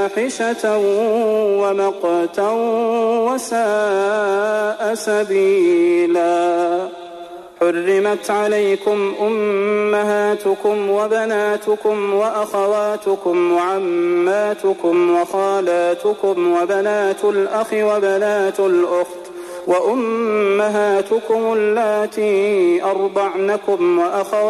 فاحشة ومقتا وساء سبيلا. حرمت عليكم أمهاتكم وبناتكم وأخواتكم وعماتكم وخالاتكم وبنات الأخ وبنات الأخت وأمهاتكم اللاتي أرضعنكم